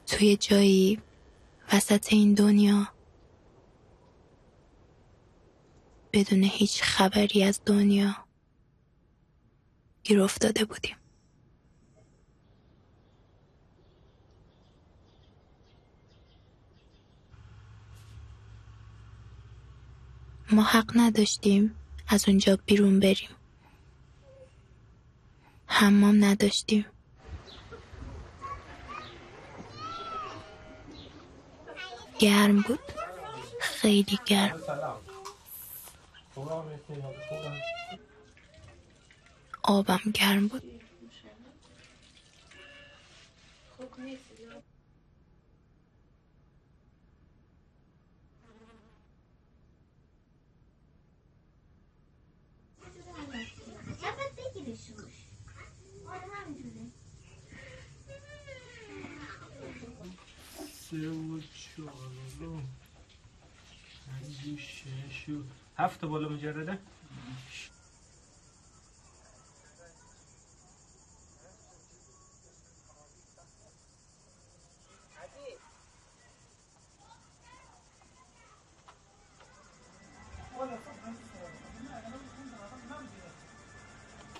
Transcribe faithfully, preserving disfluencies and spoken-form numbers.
توی جایی وسط این دنیا بدون هیچ خبری از دنیا گیر افتاده بودیم. ما حق نداشتیم از اونجا بیرون بریم. حمام نداشتیم. گرم بود، خیلی گرم. آبم گرم بود. سه و چهار و پنج و شش و هفت بالا مجرده.